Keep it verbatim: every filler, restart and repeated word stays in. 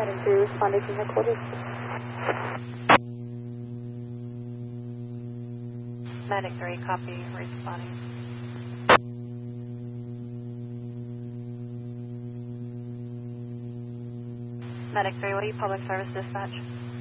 Medic three responding to headquarters. Medic three, copy, responding. Medic three, will you public service dispatch?